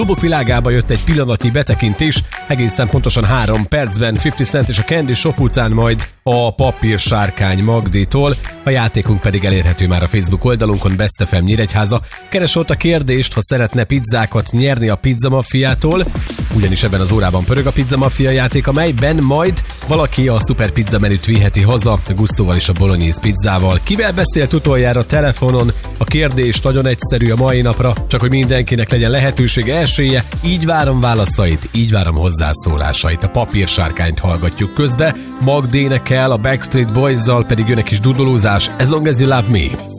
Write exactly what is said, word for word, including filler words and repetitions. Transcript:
Klubok világába jött egy pillanatnyi betekintés, egészen pontosan három percben fifty Cent és a Candy Shop után majd a Papírsárkány Magditól, a játékunk pedig elérhető már a Facebook oldalunkon, Best ef em Nyíregyháza. Keres ott a kérdést, ha szeretne pizzákat nyerni a Pizza Mafiától, ugyanis ebben az órában pörög a Pizza Mafia játék, amelyben majd valaki a szuper pizza menüt viheti haza, a Gusztóval és a Bolognese pizzával. Kivel beszélt utoljára telefonon? A kérdés nagyon egyszerű a mai napra, csak hogy mindenkinek legyen lehetősége, esélye. Így várom válaszait, így várom hozzászólásait. A Papírsárkányt hallgatjuk közbe, Magd énekel, a Backstreet Boys-zal pedig jön egy kis dudolózás, As Long As You Love Me.